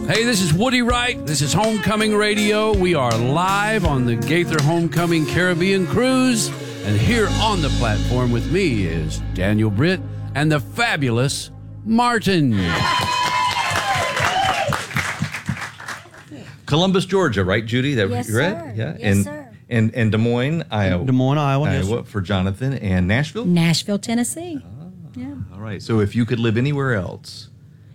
Hey, this is Woody Wright. This is Homecoming Radio. We are live on the Gaither Homecoming Caribbean Cruise. And here on the platform with me is Daniel Britt and the fabulous Martin. Columbus, Georgia, right, Judy? Yes, right? sir. Yeah. Yes, sir. And Des Moines, Iowa. Des Moines, Iowa. Yes. For Jonathan. And Nashville? Nashville, Tennessee. Yeah. All right. So if you could live anywhere else,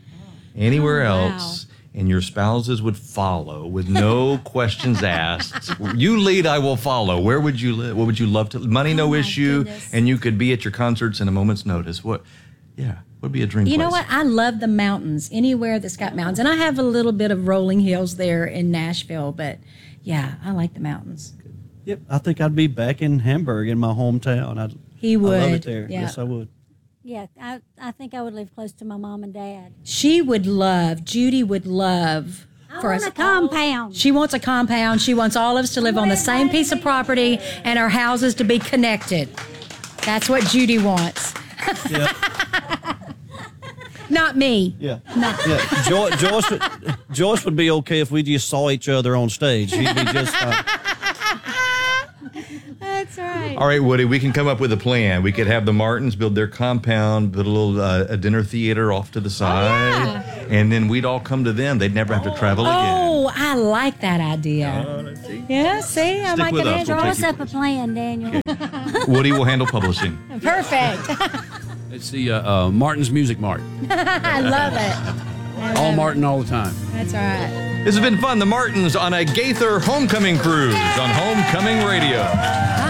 and your spouses would follow with no questions asked, you lead, I will follow. Where would you live? What would you love to? Money, no issue, goodness. and you could be at your concerts in a moment's notice. What? Yeah. Would be a dream place. You know what? I love the mountains, anywhere that's got mountains. And I have a little bit of rolling hills there in Nashville, but yeah, I like the mountains. Yep. I think I'd be back in Hamburg in my hometown. He would. I love it there. Yeah. Yes, I would. Yeah, I think I would live close to my mom and dad. Judy would love. I want a compound. She wants a compound. She wants all of us to live on the same piece of property and our houses to be connected. That's what Judy wants. Yeah. Not me. Yeah. Yeah. Joyce would be okay if we just saw each other on stage. She'd be just fine. That's right. All right, Woody, we can come up with a plan. We could have the Martins build their compound, put a little a dinner theater off to the side, and then we'd all come to them. They'd never have to travel again. Oh, I like that idea. Yeah, see? I might with get us. Andrew. Draw We'll us take up a plan, Daniel. Woody will handle publishing. Perfect. It's the Martin's Music Mart. I love it. All Martin all the time. That's right. This has been fun. The Martins on a Gaither Homecoming Cruise on Homecoming Radio.